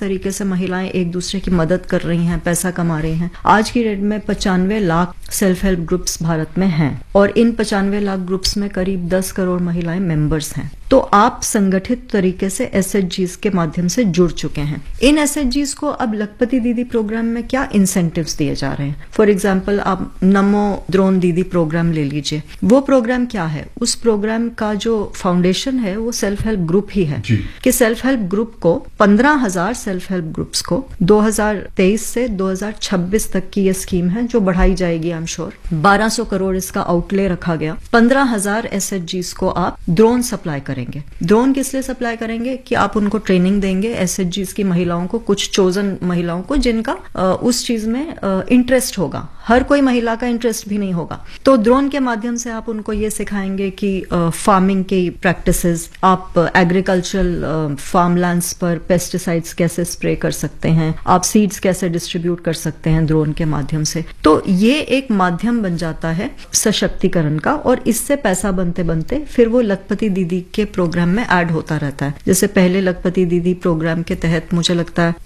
तरीके से महिलाएं एक दूसरे की मदद कर रही हैं, पैसा कमा रही हैं। आज की डेट में 95 lakh self help groups Bharat में हैं और इन 95 लाख ग्रुप्स में करीब 10 करोड़ महिलाएं मेंबर्स हैं। तो आप संगठित तरीके से एसएचजीज के माध्यम से जुड़ चुके हैं। इन एसएचजीज को अब लखपति दीदी प्रोग्राम में क्या इंसेंटिव्स दिए जा रहे हैं? फॉर एग्जांपल आप नमो ड्रोन दीदी प्रोग्राम ले लीजिए। वो प्रोग्राम क्या है? उस प्रोग्राम का जो फाउंडेशन है वो सेल्फ हेल्प ग्रुप ही है कि सेल्फ हेल्प ग्रुप को 15,000 सेल्फ हेल्प ग्रुप्स को 2023 से 2026 तक की ये स्कीम है जो बढ़ाई जाएगी आई एम श्योर। 1200 करोड़ इसका आउटले रखा गया। 15,000 एसएचजीज को आप ड्रोन सप्लाई करेंगे। ड्रोन किस लिए सप्लाई करेंगे कि आप उनको ट्रेनिंग देंगे, एसएचजीज की महिलाओं को, कुछ चोजन महिलाओं को जिनका उस चीज में इंटरेस्ट होगा। हर कोई महिला का इंटरेस्ट भी नहीं होगा। तो ड्रोन के माध्यम से आप उनको ये सिखाएंगे कि फार्मिंग की प्रैक्टिसेस, आप एग्रीकल्चरल फार्मलैंड्स पर पेस्टिसाइड्स कैसे स्प्रे कर सकते हैं, आप सीड्स कैसे डिस्ट्रीब्यूट कर सकते हैं ड्रोन के माध्यम से। तो ये एक माध्यम बन जाता है सशक्तिकरण का और इससे पैसा बनते बनते फिर वो लखपति दीदी के प्रोग्राम में ऐड होता रहता है। जैसे पहले लखपति दीदी प्रोग्राम के तहत मुझे लगता है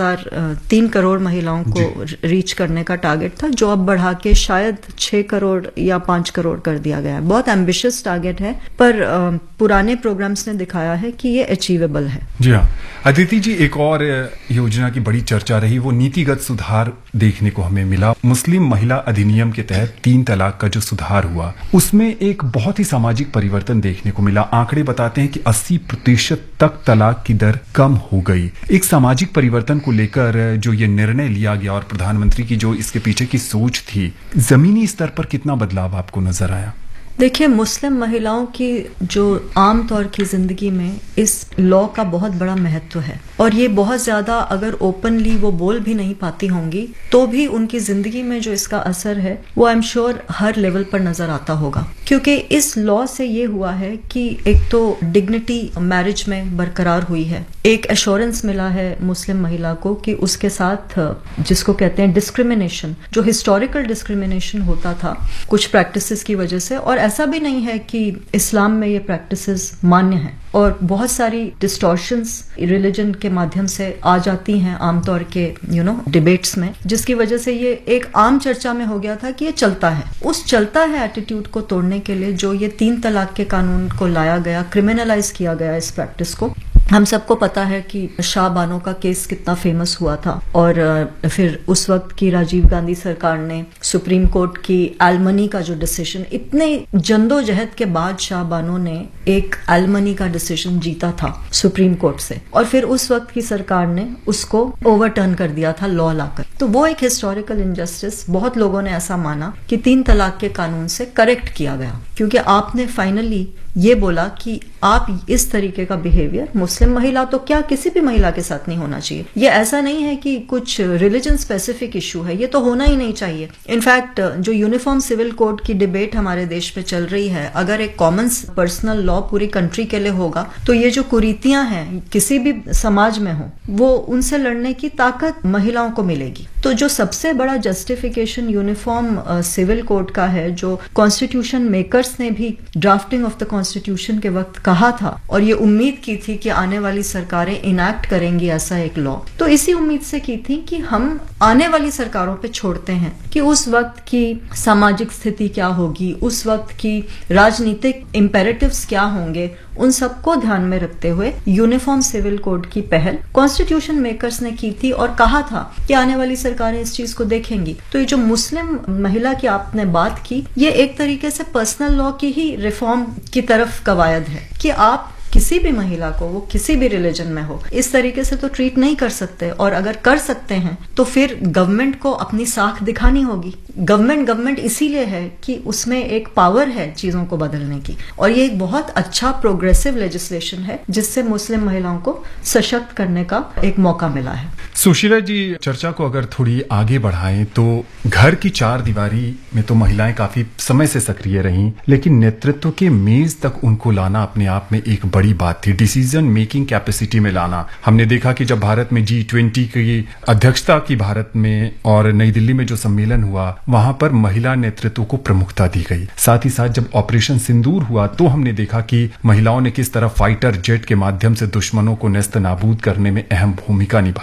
3 करोड़ महिलाओं को रीच करने का टारगेट था, जो अब बढ़ा के शायद 6 करोड़ या 5 करोड़ कर दिया गया है। बहुत एम्बिशियस टारगेट है पर पुराने प्रोग्राम्स ने दिखाया है कि ये अचीवेबल है। जी हाँ अदिति जी, एक और योजना की बड़ी चर्चा रही, वो नीतिगत सुधार देखने को हमें मिला। मुस्लिम महिला अधिनियम के तहत 3 तलाक का जो सुधार हुआ उसमें एक बहुत ही सामाजिक परिवर्तन देखने को मिला। आंकड़े बताते हैं कि 80% तक तलाक की दर कम हो गई। एक सामाजिक परिवर्तन को लेकर जो ये निर्णय लिया गया और प्रधानमंत्री की जो इसके पीछे की सोच थी, जमीनी स्तर पर कितना बदलाव आपको नजर आया? देखिए, मुस्लिम महिलाओं की जो आम तौर की जिंदगी में इस लॉ का बहुत बड़ा महत्व है और ये बहुत ज्यादा अगर ओपनली वो बोल भी नहीं पाती होंगी तो भी उनकी जिंदगी में जो इसका असर है वो I am sure her level पर नजर आता होगा। क्योंकि इस लॉ से ये हुआ है कि एक तो डिग्निटी मैरिज में बरकरार हुई है, एक एश्योरेंस मिला है मुस्लिम महिला को कि उसके साथ जिसको कहते हैं डिस्क्रिमिनेशन, जो हिस्टोरिकल डिस्क्रिमिनेशन होता था कुछ प्रैक्टिसेस की वजह से, और ऐसा भी नहीं है कि इस्लाम में ये प्रैक्टिसेस मान्य हैं और बहुत सारी डिस्टॉर्शंस रिलीजन के माध्यम से आ जाती हैं आमतौर के डिबेट्स में, जिसकी वजह से ये एक आम चर्चा में हो गया था कि ये चलता है। उस चलता है एटीट्यूड को तोड़ने के लिए जो ये 3 तलाक के कानून को लाया गया, क्रिमिनलाइज किया गया इस प्रैक्टिस को। हम सबको पता है कि शाह बानो का केस कितना फेमस हुआ था और फिर उस वक्त की राजीव गांधी सरकार ने सुप्रीम कोर्ट की एलमनी का जो डिसीजन, इतने जद्दोजहद के बाद शाह बानो ने एक एलमनी का डिसीजन जीता था सुप्रीम कोर्ट से और फिर उस वक्त की सरकार ने उसको ओवरटर्न कर दिया था लॉ लाकर। तो वो एक हिस्टोरिकल इनजस्टिस बहुत लोगों ने ऐसा माना कि 3 तलाक के कानून से करेक्ट किया गया, क्योंकि आपने फाइनली ये बोला कि आप इस तरीके का बिहेवियर मुस्लिम महिला तो क्या किसी भी महिला के साथ नहीं होना चाहिए। ये ऐसा नहीं है कि कुछ रिलीजन स्पेसिफिक इशू है, ये तो होना ही नहीं चाहिए। इनफैक्ट जो यूनिफॉर्म सिविल कोड की डिबेट हमारे देश में चल रही है, अगर एक कॉमन पर्सनल लॉ पूरी कंट्री के लिए होगा तो ये जो कुरीतियां हैं किसी भी समाज में हो वो उनसे लड़ने की ताकत महिलाओं को मिलेगी। तो जो सबसे बड़ा जस्टिफिकेशन यूनिफॉर्म सिविल कोड का है, जो कॉन्स्टिट्यूशन मेकर्स ने भी ड्राफ्टिंग ऑफ द कॉन्स्टिट्यूशन के वक्त कहा था और ये उम्मीद की थी कि आने वाली सरकारें इनैक्ट करेंगी ऐसा एक लॉ, तो इसी उम्मीद से की थी कि हम आने वाली सरकारों पे छोड़ते हैं कि उस वक्त की सामाजिक स्थिति क्या होगी, उस वक्त की राजनीतिक इम्पेरेटिव्स क्या होंगे, उन सबको ध्यान में रखते हुए यूनिफॉर्म सिविल कोड की पहल कॉन्स्टिट्यूशन मेकर्स ने की थी और कहा था कि आने वाली सरकारें इस चीज को देखेंगी। तो ये जो मुस्लिम महिला की आपने बात की, ये एक तरीके से पर्सनल लॉ की ही रिफॉर्म की तरफ कवायद है कि आप किसी भी महिला को, वो किसी भी रिलीजन में हो, इस तरीके से तो ट्रीट नहीं कर सकते, और अगर कर सकते हैं तो फिर गवर्नमेंट को अपनी साख दिखानी होगी। गवर्नमेंट इसीलिए है कि उसमें एक पावर है चीजों को बदलने की, और ये एक बहुत अच्छा प्रोग्रेसिव लेजिस्लेशन है जिससे मुस्लिम महिलाओं को सशक्त करने का एक मौका मिला है। सुशीला जी, चर्चा को अगर थोड़ी आगे बढ़ाएं तो घर की 4 दीवारी में तो महिलाएं काफी समय से सक्रिय रहीं, लेकिन नेतृत्व के मेज तक उनको लाना अपने आप में एक बड़ी बात थी। डिसीजन मेकिंग कैपेसिटी में लाना। हमने देखा कि जब भारत में G20 की अध्यक्षता की भारत में और नई दिल्ली में जो सम्मेलन हुआ, वहां पर महिला नेतृत्व को प्रमुखता दी गई। साथ ही साथ जब ऑपरेशन सिंदूर हुआ तो हमने देखा कि महिलाओं ने किस तरह फाइटर जेट के माध्यम से दुश्मनों को नेस्त नाबूद करने में अहम भूमिका निभाई।